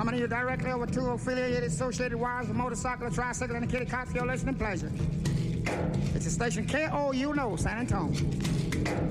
Coming to you directly over two affiliated associated wires of motorcycle, tricycle, and a kitty cat for your listening pleasure. It's the station KOUNO, San Antonio.